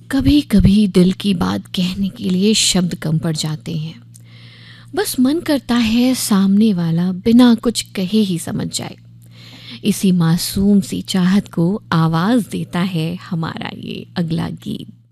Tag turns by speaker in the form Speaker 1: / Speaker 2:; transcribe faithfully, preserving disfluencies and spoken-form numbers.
Speaker 1: कभी कभी दिल की बात कहने के लिए शब्द कम पड़ जाते हैं। बस मन करता है सामने वाला बिना कुछ कहे ही समझ जाए। इसी मासूम सी चाहत को आवाज़ देता है हमारा ये अगला गीत।